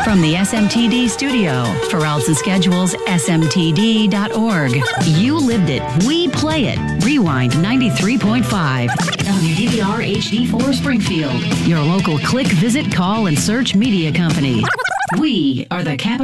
From the SMTD studio, for routes and schedules, smtd.org. You lived it. We play it. Rewind 93.5. WDVR HD4 Springfield. Your local click, visit, call, and search media company. We are the capital.